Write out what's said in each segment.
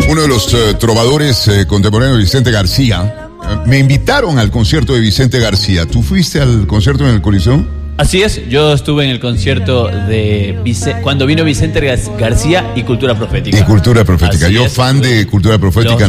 Uno de los trovadores contemporáneos de Vicente García. Me invitaron al concierto de Vicente García. ¿Tú fuiste al concierto en el Coliseo? Así es, yo estuve en el concierto de cuando vino Vicente García y Cultura Profética. Y Cultura Profética. Así yo es, fan de Cultura Profética,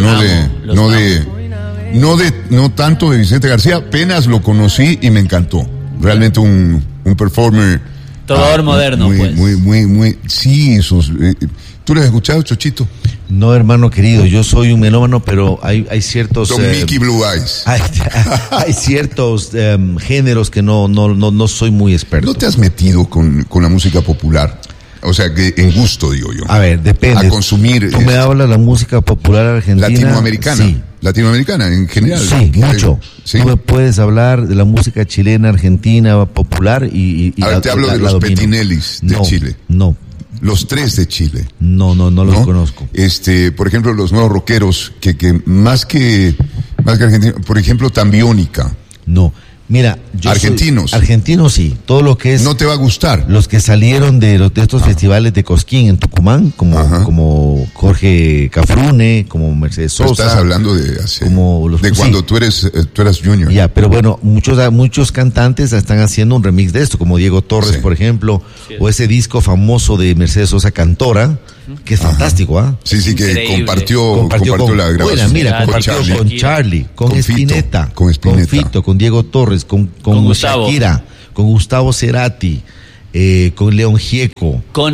no tanto de Vicente García, apenas lo conocí y me encantó. Realmente un performer. Trovador moderno, muy. Sí, ¿tú lo has escuchado, Chochito? No, hermano querido, yo soy un melómano, pero hay ciertos... Don Mickey Blue Eyes. Hay ciertos géneros que no soy muy experto. ¿No te has metido con la música popular? O sea, que en gusto, digo yo. A ver, depende. A consumir... ¿Tú me hablas de la música popular argentina? Latinoamericana. Sí. Latinoamericana, en general. Sí, mucho. ¿Sí? Tú me puedes hablar de la música chilena, argentina, popular y ahora te hablo de los Petinelis de Chile. No. Los tres de Chile. No los conozco. Por ejemplo, los nuevos rockeros, que más que argentinos, por ejemplo, Tambiónica. No. Mira, argentinos. Argentinos sí, todo lo que es... No te va a gustar. Los que salieron de estos festivales de Cosquín en Tucumán, como Jorge Cafrune, como Mercedes Sosa. Pero estás hablando de hace, de cuando tú eras junior. Ya, pero bueno, muchos cantantes están haciendo un remix de esto, como Diego Torres, por ejemplo, o ese disco famoso de Mercedes Sosa, Cantora, que es fantástico, ¿ah? Sí, que compartió la grabación. Mira, compartió con Charlie, con Spinetta, con Fito, con Diego Torres, con Shakira, con Gustavo Cerati, con León Gieco, con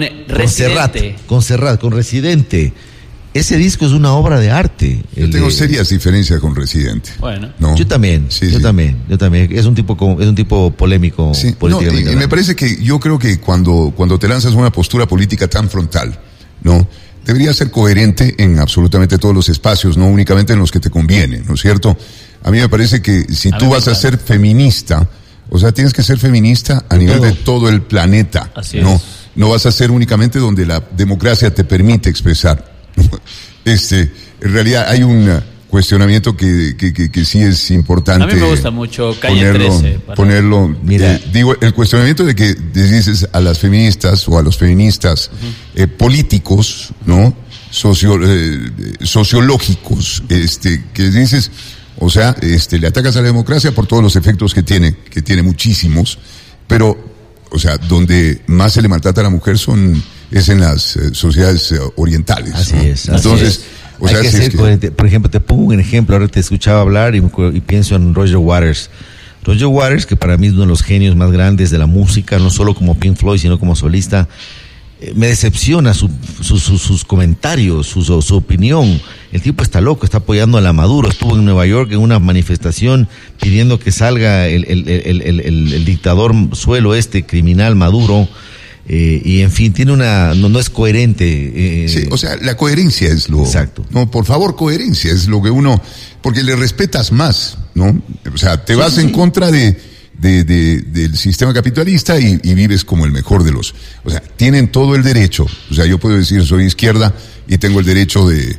Serrat, con Residente. Ese disco es una obra de arte. Yo tengo serias diferencias con Residente. Bueno, ¿no? Yo también. Es un tipo polémico políticamente. Y me parece que yo creo que cuando te lanzas una postura política tan frontal, ¿no? Debería ser coherente en absolutamente todos los espacios, no únicamente en los que te convienen, ¿no es cierto? A mí me parece que si tú vas a ser feminista, o sea, tienes que ser feminista a nivel de todo el planeta. Así no, es. No vas a ser únicamente donde la democracia te permite expresar. En realidad hay un cuestionamiento que sí es importante. A mí me gusta mucho Calle 13. Ponerlo. Mira, digo, el cuestionamiento de que dices a las feministas o a los feministas políticos, ¿no? Sociológicos, que dices, o sea, le atacas a la democracia por todos los efectos que tiene muchísimos, pero, o sea, donde más se le maltrata a la mujer es en las sociedades orientales. Así ¿no? es. Entonces, o sea, hay que ser coherente. Por ejemplo, te pongo un ejemplo, ahora te escuchaba hablar y pienso en Roger Waters. Roger Waters, que para mí es uno de los genios más grandes de la música, no solo como Pink Floyd, sino como solista, me decepciona sus comentarios, su opinión. El tipo está loco, está apoyando a la Maduro. Estuvo en Nueva York en una manifestación pidiendo que salga el dictador suelo criminal Maduro. Y en fin, tiene no es coherente. Sí, o sea, la coherencia es lo... Exacto. No, por favor, coherencia es lo que uno... Porque le respetas más, ¿no? O sea, te vas en contra del sistema capitalista y vives como el mejor de los... O sea, tienen todo el derecho. O sea, yo puedo decir, soy izquierda y tengo el derecho de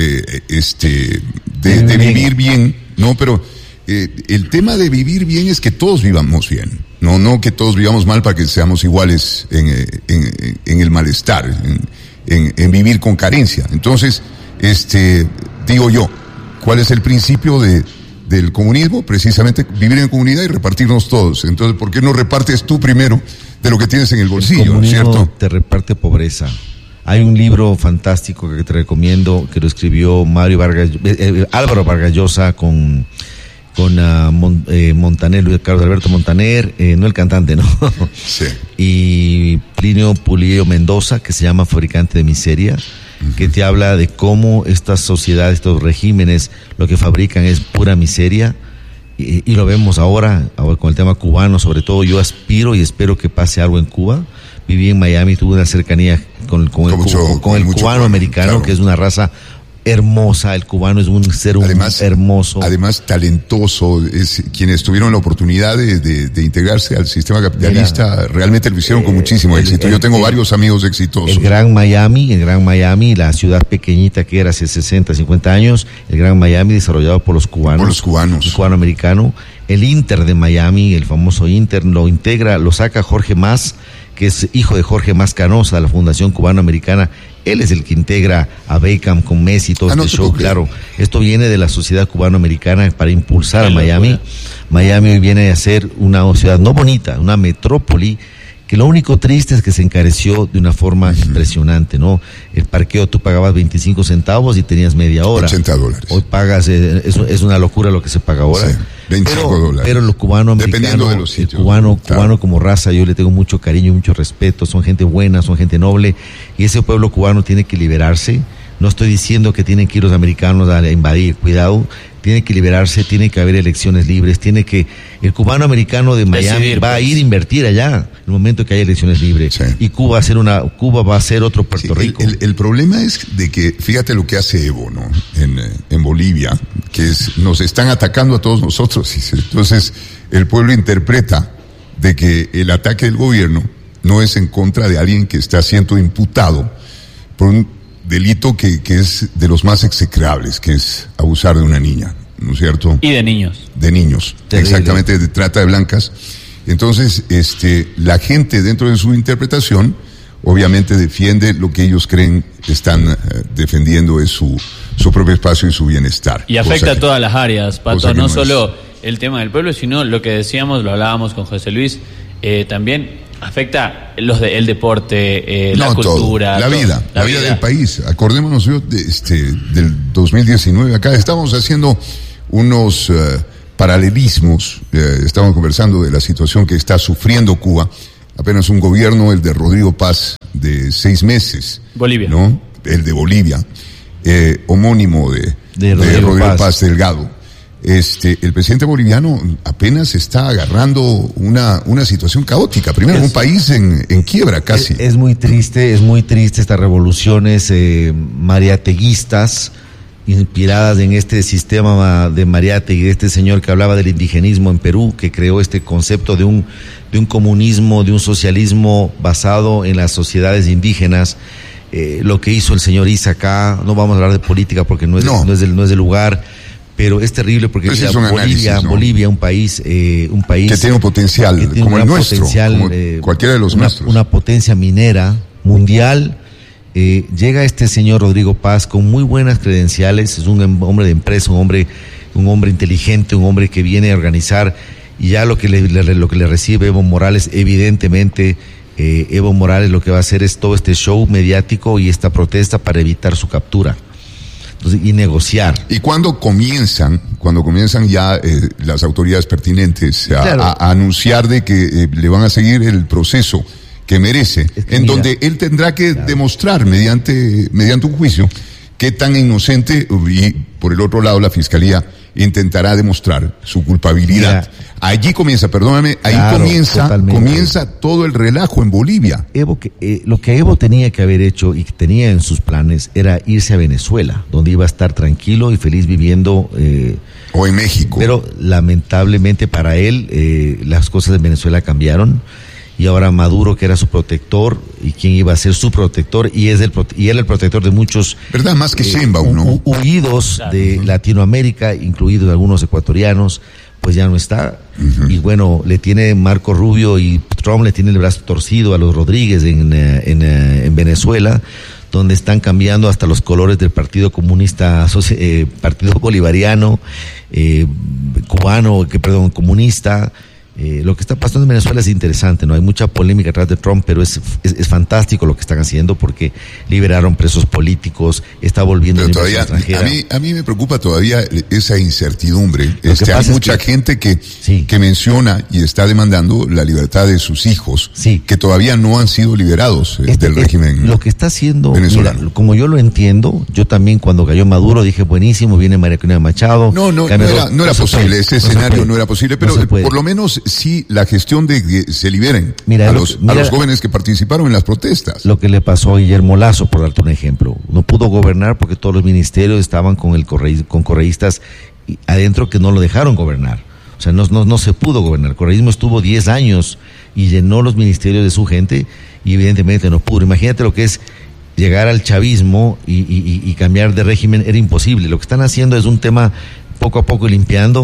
vivir bien, ¿no? Pero el tema de vivir bien es que todos vivamos bien. No que todos vivamos mal para que seamos iguales en el malestar, en vivir con carencia. Entonces, digo yo, ¿cuál es el principio del comunismo? Precisamente vivir en comunidad y repartirnos todos. Entonces, ¿por qué no repartes tú primero de lo que tienes en el bolsillo, el ¿cierto? Te reparte pobreza. Hay un libro fantástico que te recomiendo, que lo escribió Álvaro Vargas Llosa con Montaner, Luis Carlos Alberto Montaner, no el cantante, ¿no? Sí. Y Plinio Pulido Mendoza, que se llama Fabricante de Miseria, que te habla de cómo estas sociedades, estos regímenes, lo que fabrican es pura miseria, y lo vemos ahora con el tema cubano, sobre todo. Yo aspiro y espero que pase algo en Cuba. Viví en Miami, tuve una cercanía con el cubano americano, claro, que es una raza hermosa. El cubano es un ser hermoso. Además, talentoso. Quienes tuvieron la oportunidad de integrarse al sistema capitalista, realmente lo hicieron con muchísimo éxito. Yo tengo varios amigos exitosos. El Gran Miami, la ciudad pequeñita que era hace 60, 50 años, el Gran Miami desarrollado por los cubanos. El cubano-americano. El Inter de Miami, el famoso Inter, lo saca Jorge Mas, que que es hijo de Jorge Mascanosa, de la Fundación Cubano-Americana. Él es el que integra a Beckham con Messi, todo este show, claro. Esto viene de la Sociedad Cubano-Americana para impulsar a Miami. Miami hoy viene a ser una ciudad no bonita, una metrópoli, que lo único triste es que se encareció de una forma impresionante, ¿no? El parqueo tú pagabas 25 centavos y tenías media hora. $80. Hoy pagas, es una locura lo que se paga ahora. Sí, $25. Pero lo cubano-americano, dependiendo de los sitios, el cubano como raza, yo le tengo mucho cariño y mucho respeto. Son gente buena, son gente noble, y ese pueblo cubano tiene que liberarse. No estoy diciendo que tienen que ir los americanos a invadir, cuidado. Tiene que liberarse, tiene que haber elecciones libres, el cubano americano de Miami va a ir a invertir allá en el momento que haya elecciones libres. Sí. Y Cuba va a ser otro Puerto Rico. El problema es de que, fíjate lo que hace Evo, ¿no? En Bolivia, que nos están atacando a todos nosotros. Entonces, el pueblo interpreta de que el ataque del gobierno no es en contra de alguien que está siendo imputado por un delito que es de los más execrables, que es abusar de una niña, ¿no es cierto? Y de niños. De niños, exactamente, de trata de blancas. Entonces, la gente dentro de su interpretación, obviamente defiende lo que ellos creen están defendiendo, es su propio espacio y su bienestar. Y afecta a todas las áreas, Pato, no solo el tema del pueblo, sino lo que decíamos, lo hablábamos con José Luis, también afecta el deporte, la cultura, la vida del país. Acordémonos del 2019, acá estamos haciendo unos paralelismos, estamos conversando de la situación que está sufriendo Cuba, apenas un gobierno, el de Rodrigo Paz, de 6 meses. Bolivia. ¿No? El de Bolivia, homónimo de Rodrigo Paz Delgado. El presidente boliviano apenas está agarrando una situación caótica. Primero, un país en quiebra casi. Es muy triste estas revoluciones mariateguistas, inspiradas en este sistema de Mariátegui, de este señor que hablaba del indigenismo en Perú, que creó este concepto de un comunismo, de un socialismo basado en las sociedades indígenas. Lo que hizo el señor Issa acá, no vamos a hablar de política porque no es del lugar. Pero es terrible porque Bolivia, un país que tiene un potencial como el nuestro, como cualquiera de los nuestros, una potencia minera mundial. Llega este señor Rodrigo Paz con muy buenas credenciales, es un hombre de empresa, un hombre inteligente, un hombre que viene a organizar, y ya lo que le recibe Evo Morales, evidentemente Evo Morales lo que va a hacer es todo este show mediático y esta protesta para evitar su captura. Y negociar. Y cuando comienzan ya las autoridades pertentes a anunciar de que le van a seguir el proceso que merece, donde él tendrá que demostrar mediante un juicio qué tan inocente, y por el otro lado la fiscalía intentará demostrar su culpabilidad. Allí comienza, perdóname, comienza todo el relajo en Bolivia. Lo que Evo tenía que haber hecho y que tenía en sus planes era irse a Venezuela, donde iba a estar tranquilo y feliz viviendo. O en México. Pero lamentablemente para él las cosas en Venezuela cambiaron. Y ahora Maduro, que era su protector, y quien iba a ser su protector, y era el protector de muchos, ¿verdad? Más que Sheinbaum, ¿no? Huidos de Latinoamérica, incluidos algunos ecuatorianos, pues ya no está. Y bueno, le tiene Marco Rubio y Trump le tiene el brazo torcido a los Rodríguez en Venezuela, donde están cambiando hasta los colores del Partido Comunista, Partido Bolivariano, comunista. Lo que está pasando en Venezuela es interesante, ¿no? Hay mucha polémica atrás de Trump, pero es fantástico lo que están haciendo porque liberaron presos políticos, está volviendo la inversión extranjera. A mí me preocupa todavía esa incertidumbre. Hay mucha gente que menciona y está demandando la libertad de sus hijos, que todavía no han sido liberados del régimen. Lo que está haciendo, mira, como yo lo entiendo, yo también cuando cayó Maduro dije buenísimo, viene María Corina Machado. No era posible, ese escenario no era posible, pero por lo menos sí la gestión de que se liberen a los jóvenes que participaron en las protestas. Lo que le pasó a Guillermo Lasso, por darte un ejemplo, no pudo gobernar porque todos los ministerios estaban con correístas adentro que no lo dejaron gobernar. O sea, no se pudo gobernar. El correísmo estuvo 10 años y llenó los ministerios de su gente y evidentemente no pudo. Imagínate lo que es llegar al chavismo y cambiar de régimen, era imposible. Lo que están haciendo es un tema poco a poco limpiando.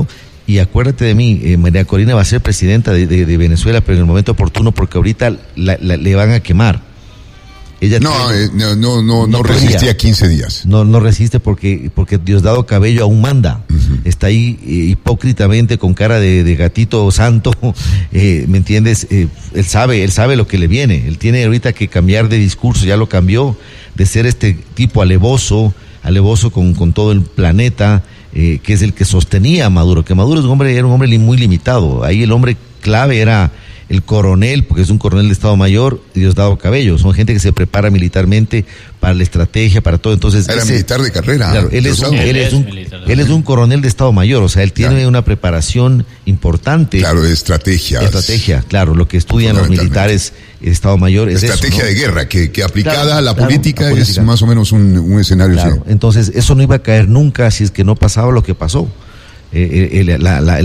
Y acuérdate de mí, María Corina va a ser presidenta de Venezuela, pero en el momento oportuno, porque ahorita le van a quemar. Ella no resistía 15 días. No resiste porque Diosdado Cabello aún manda. Uh-huh. Está ahí hipócritamente con cara de gatito santo, ¿me entiendes? Él sabe lo que le viene. Él tiene ahorita que cambiar de discurso, ya lo cambió, de ser este tipo alevoso con todo el planeta, que es el que sostenía a Maduro, que Maduro era un hombre muy limitado. Ahí el hombre clave era el coronel, porque es un coronel de Estado Mayor, Diosdado Cabello. Son gente que se prepara militarmente para la estrategia, para todo. Entonces era militar de carrera. Claro, él es un coronel de Estado Mayor, o sea, él tiene una preparación importante. Claro, de estrategia, claro, lo que estudian los militares de Estado Mayor es estrategia eso, ¿no? de guerra, que aplicada a la política es más o menos un escenario. Claro, así. Entonces eso no iba a caer nunca si es que no pasaba lo que pasó. El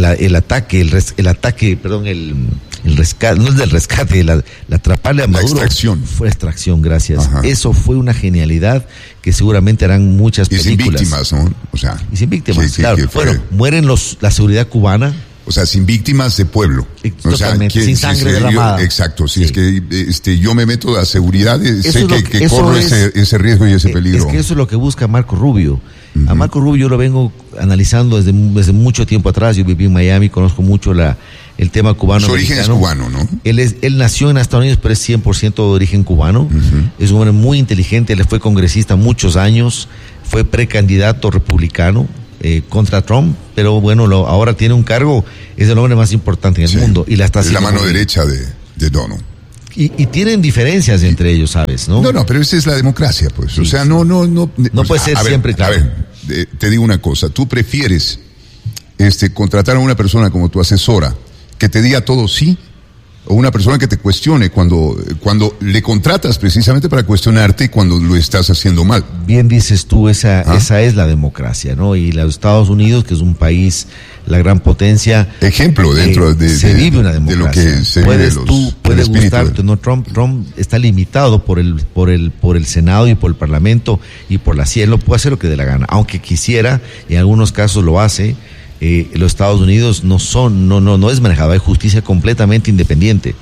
rescate, no es del rescate, la atraparle a Maduro. Fue extracción, gracias. Ajá. Eso fue una genialidad que seguramente harán muchas películas. Y sin víctimas, ¿no? O sea, y sin víctimas, claro. Bueno, mueren la seguridad cubana. O sea, sin víctimas de pueblo. Totalmente, sin sangre derramada. Exacto, si es que yo me meto a seguridad, sé que corro ese riesgo y ese peligro. Es que eso es lo que busca Marco Rubio. Uh-huh. A Marco Rubio yo lo vengo analizando desde mucho tiempo atrás. Yo viví en Miami, conozco mucho el tema cubano. Su origen es cubano, ¿no? Él nació en Estados Unidos, pero es 100% de origen cubano. Uh-huh. Es un hombre muy inteligente, él fue congresista muchos años, fue precandidato republicano contra Trump, pero bueno, ahora tiene un cargo, es el hombre más importante en el mundo. Y es la mano derecha de Donald. Y tienen diferencias entre ellos, ¿sabes? No, pero esa es la democracia, pues. Sí, o sea, sí. no puede ser siempre claro. A ver, te digo una cosa. Tú prefieres contratar a una persona como tu asesora que te diga todo sí, o una persona que te cuestione cuando le contratas precisamente para cuestionarte cuando lo estás haciendo mal. Bien dices tú, esa es la democracia, ¿no? Y los Estados Unidos, que es un país, la gran potencia. Ejemplo dentro se vive una democracia. De lo que se vive puedes gustarte, ¿no? Trump está limitado por el Senado y por el Parlamento y por la CIA. Él no puede hacer lo que dé la gana, aunque quisiera, en algunos casos lo hace. Los Estados Unidos no es manejado, hay justicia completamente independiente.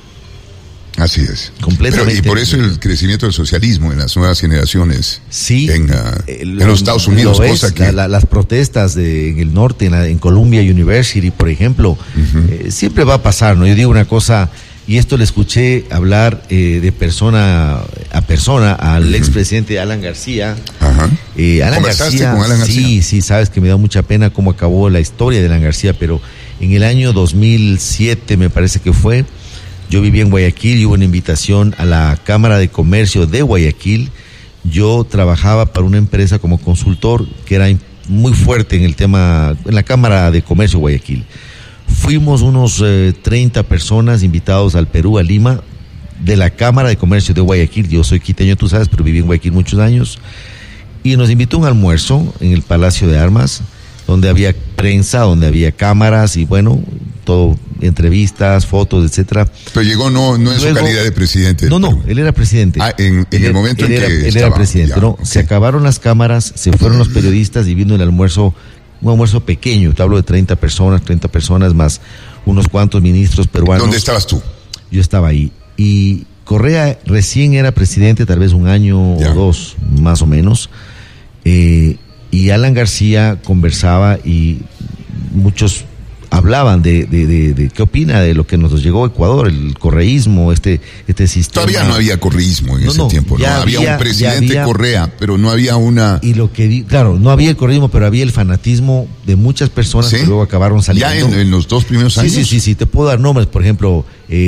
Así es. Completamente. Y por eso el crecimiento del socialismo en las nuevas generaciones. Sí. En los Estados Unidos, cosa que las protestas en el norte, en Columbia University, por ejemplo, uh-huh. Siempre va a pasar, ¿no? Yo digo una cosa, y esto le escuché hablar de persona a persona al uh-huh. expresidente Alan García. Ajá. ¿Conversaste con Alan García? Sí, sabes que me da mucha pena cómo acabó la historia de Alan García, pero en el año 2007 me parece que fue, yo vivía en Guayaquil y hubo una invitación a la Cámara de Comercio de Guayaquil. Yo trabajaba para una empresa como consultor que era muy fuerte en el tema, en la Cámara de Comercio de Guayaquil. Fuimos unos 30 personas invitados al Perú, a Lima, de la Cámara de Comercio de Guayaquil. Yo soy quiteño, tú sabes, pero viví en Guayaquil muchos años. Y nos invitó a un almuerzo en el Palacio de Armas, donde había prensa, donde había cámaras y bueno, todo, entrevistas, fotos, etcétera. Pero llegó no en su calidad de presidente. No, él era presidente. En el momento en que él era presidente. Ya, no, okay. Se acabaron las cámaras, se fueron los periodistas y vino el almuerzo, un almuerzo pequeño, te hablo de 30 personas más unos cuantos ministros peruanos. ¿Dónde estabas tú? Yo estaba ahí. Y Correa recién era presidente, tal vez un año o dos, más o menos. Y Alan García conversaba y muchos hablaban de qué opina de lo que nos llegó a Ecuador, el correísmo, este sistema. Todavía no había correísmo en ese tiempo, ¿no? Había un presidente Correa, pero no había una... Y claro, no había el correísmo, pero había el fanatismo de muchas personas que luego acabaron saliendo. Ya en los 2 primeros años. Sí, te puedo dar nombres, por ejemplo,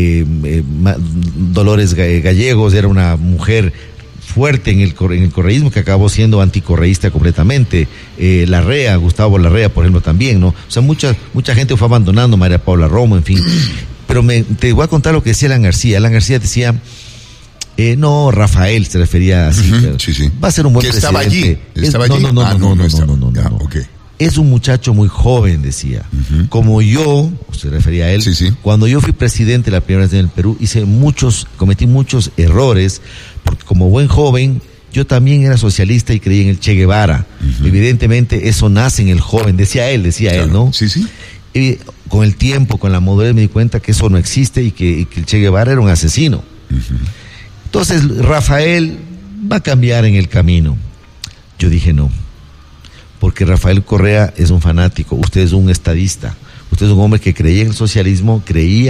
Dolores Gallegos era una mujer fuerte en el correísmo que acabó siendo anticorreísta completamente. Larrea, Gustavo Larrea, por ejemplo, también, ¿no? O sea, mucha gente fue abandonando, María Paula Romo, en fin. Pero te voy a contar lo que decía Alan García. Alan García decía, no, Rafael se refería así. Uh-huh, sí. Va a ser un buen presidente. ¿Estaba allí? No. Okay. Es un muchacho muy joven, decía. Uh-huh. Como yo, se refería a él, cuando yo fui presidente la primera vez en el Perú, cometí muchos errores, porque como buen joven, yo también era socialista y creía en el Che Guevara. Uh-huh. Evidentemente, eso nace en el joven, decía él, ¿no? Sí. con el tiempo, con la madurez, me di cuenta que eso no existe y que el Che Guevara era un asesino. Entonces, Rafael va a cambiar en el camino. Yo dije no, porque Rafael Correa es un fanático, usted es un estadista, usted es un hombre que creía en el socialismo,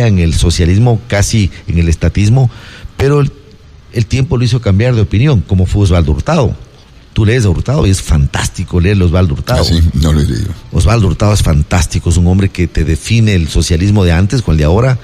casi en el estatismo, pero el tiempo lo hizo cambiar de opinión, como fue Osvaldo Hurtado. Tú lees a Hurtado y es fantástico leer a Osvaldo Hurtado. Ah, sí, no lo he leído. Osvaldo Hurtado es fantástico, es un hombre que te define el socialismo de antes con el de ahora,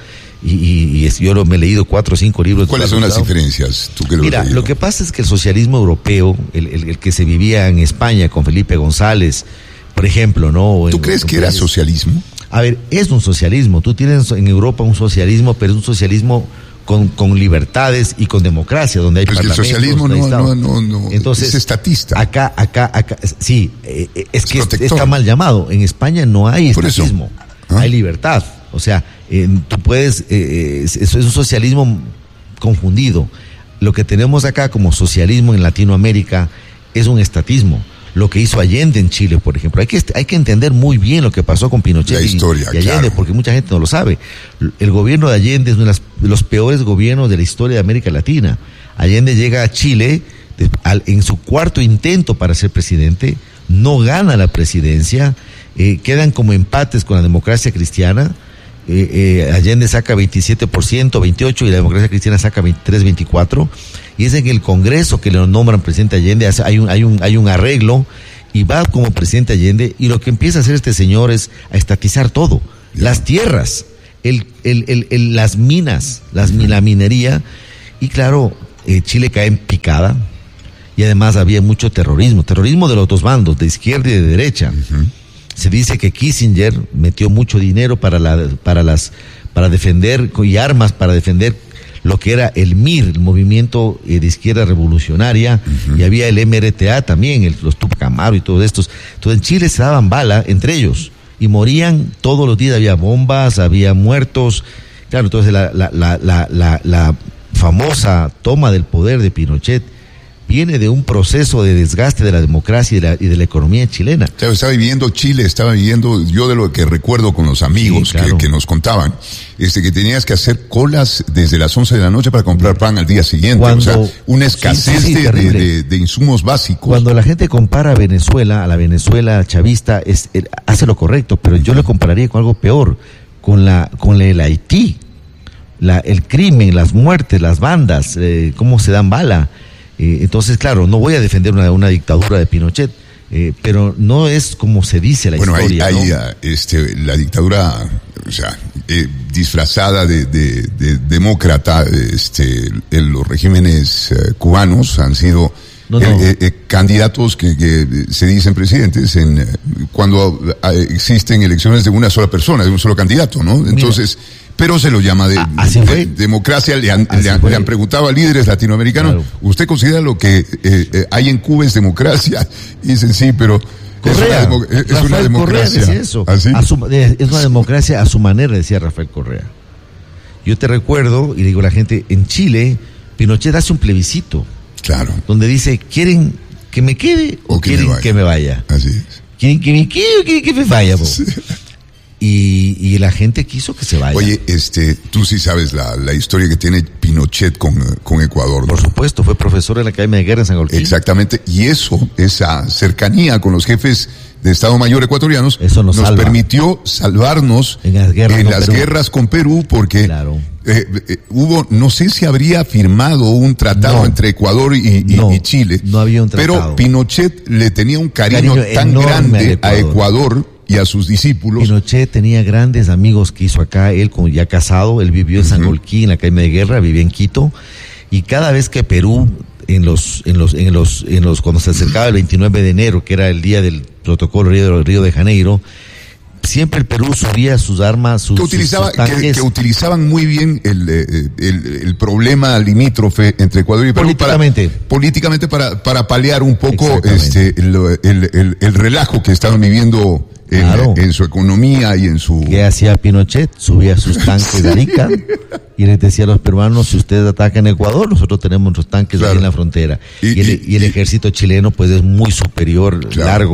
yo me he leído 4 o 5 libros. ¿Cuáles son las diferencias? ¿Tú que lo Mira, lo que pasa es que el socialismo europeo, el que se vivía en España con Felipe González, por ejemplo, ¿no? ¿Tú crees que era socialismo? A ver, es un socialismo. Tú tienes en Europa un socialismo, pero es un socialismo con libertades y con democracia, donde hay parlamentos. El socialismo no Entonces, es estatista. Acá, sí, es que está mal llamado. En España no hay estatismo, hay libertad. O sea, tú puedes, es un socialismo confundido. Lo que tenemos acá como socialismo en Latinoamérica es un estatismo. Lo que hizo Allende en Chile, por ejemplo. Hay que entender muy bien lo que pasó con Pinochet la historia, y Allende, claro, porque mucha gente no lo sabe. El gobierno de Allende es uno de los peores gobiernos de la historia de América Latina. Allende llega a Chile en su 4º intento para ser presidente, no gana la presidencia, quedan como empates con la democracia cristiana. Allende saca 27%, 28%, y la democracia cristiana saca 23, 24%, y es en el Congreso que le nombran presidente Allende. Hay un arreglo, y va como presidente Allende, y lo que empieza a hacer este señor es a estatizar todo, las tierras, las minas, la minería, y claro, Chile cae en picada, y además había mucho terrorismo de los dos bandos, de izquierda y de derecha. Se dice que Kissinger metió mucho dinero para defender, y armas para defender lo que era el MIR, el movimiento de izquierda revolucionaria, y había el MRTA también, los Tupac Amaru y todos estos. Entonces en Chile se daban bala entre ellos y morían todos los días, había bombas, había muertos. Claro, entonces la famosa toma del poder de Pinochet viene de un proceso de desgaste de la democracia y de la economía chilena. Claro, estaba viviendo yo de lo que recuerdo con los amigos, sí, claro, que nos contaban, que tenías que hacer colas desde las 11 de la noche para comprar pan al día siguiente. O sea, una escasez de insumos básicos. Cuando la gente compara a la Venezuela chavista, hace lo correcto, pero yo le compararía con algo peor, con el Haití, el crimen, las muertes, las bandas, cómo se dan bala. Entonces, claro, no voy a defender una dictadura de Pinochet, pero no es como se dice la historia. Hay la dictadura, o sea, disfrazada de demócrata, los regímenes cubanos han sido candidatos que se dicen presidentes cuando existen elecciones de una sola persona, de un solo candidato, ¿no? Entonces, pero se lo llama democracia. Le han preguntado a líderes latinoamericanos, claro, ¿usted considera lo que hay en Cuba es democracia? Y dicen sí, pero Correa, es una democracia. Correa decía eso. ¿Así? Es una democracia a su manera, decía Rafael Correa. Yo te recuerdo, y digo a la gente, en Chile, Pinochet hace un plebiscito. Claro. Donde dice, ¿quieren que me quede o quieren que me vaya? Así es. ¿Quieren que me quede o quieren que me vaya? Sí. Y la gente quiso que se vaya. Oye, tú sí sabes la historia que tiene Pinochet con Ecuador, ¿no? Por supuesto, fue profesor en la Academia de Guerra en San Agustín. Exactamente, y esa cercanía con los jefes de Estado Mayor ecuatorianos nos permitió salvarnos en las guerras con Perú, porque claro, no sé si habría firmado un tratado entre Ecuador y Chile. No había un tratado. Pero Pinochet le tenía un cariño tan grande a Ecuador y a sus discípulos. Pinochet tenía grandes amigos que hizo acá, él como ya casado, él vivió en San Agustín, en la Academia de Guerra, vivía en Quito, y cada vez que Perú, cuando se acercaba el 29 de enero, que era el día del protocolo Río de Janeiro, siempre el Perú subía sus armas, sus tanques. Que utilizaban muy bien el problema limítrofe entre Ecuador y Perú políticamente para paliar un poco el relajo que estaban viviendo en su economía y en su... ¿Qué hacía Pinochet? Subía sus tanques de Arica y les decía a los peruanos, si ustedes atacan Ecuador, nosotros tenemos nuestros tanques ahí en la frontera. Y el ejército chileno pues es muy superior, largo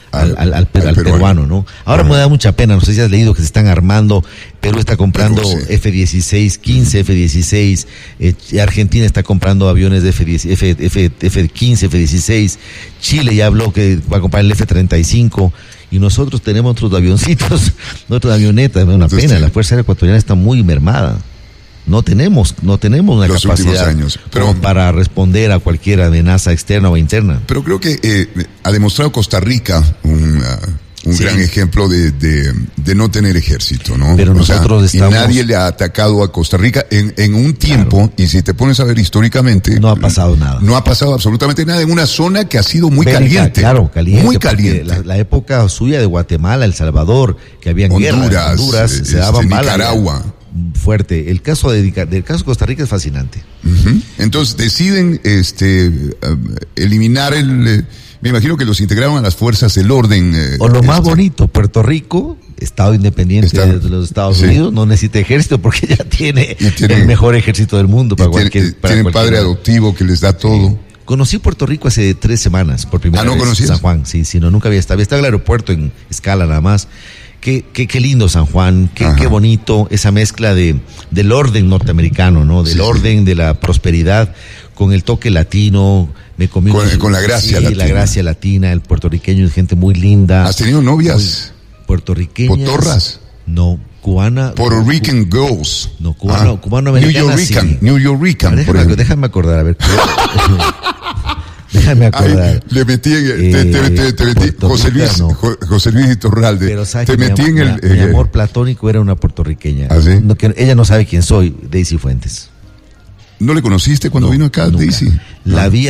al peruano, ¿no? Ahora me da mucha pena, no sé si has leído que se están armando, Perú está comprando F-16, 15 F-16, Argentina está comprando aviones de F-15, F-16, Chile ya habló que va a comprar el F-35, y nosotros tenemos otros avioncitos, otras avionetas, me da una pena, la Fuerza Aérea Ecuatoriana está muy mermada. No tenemos una capacidad para responder a cualquier amenaza externa o interna. Pero creo que ha demostrado Costa Rica un gran ejemplo de no tener ejército, ¿no? Pero nosotros y nadie le ha atacado a Costa Rica en un tiempo, y si te pones a ver históricamente... No ha pasado nada. No ha pasado absolutamente nada en una zona que ha sido muy caliente. Claro, caliente. Muy caliente. La época suya de Guatemala, El Salvador, que había guerras, Honduras, se daban balas. Nicaragua. Fuerte. El caso de Costa Rica es fascinante. Uh-huh. Entonces deciden eliminar me imagino que los integraron a las fuerzas del orden. O lo más bonito, Puerto Rico, Estado independiente de los Estados Unidos, no necesita ejército porque ya tiene el mejor ejército del mundo para cualquier. Tienen padre adoptivo que les da todo. Conocí Puerto Rico hace 3 semanas por primera vez. ¿No conocías? San Juan, sí, no, nunca había estado. Estaba en el aeropuerto en escala nada más. Qué lindo San Juan, qué bonito esa mezcla del orden norteamericano, ¿no? Del orden de la prosperidad con el toque latino. Me comí con la gracia latina. La gracia latina, el puertorriqueño es gente muy linda. ¿Has tenido novias? Puertorriqueñas. ¿Potorras? No, cubana. Puerto Rican girls. No, cubano-americana. New Yorkican. Déjame acordar, a ver. Déjame acordar. Ay, le metí te metí José Luis Iturralde. Pero sabes te metí mi amor platónico era una puertorriqueña. ¿Ah, sí? Ella no sabe quién soy, Daisy Fuentes. ¿No le conociste cuando vino acá, nunca. Daisy? La vi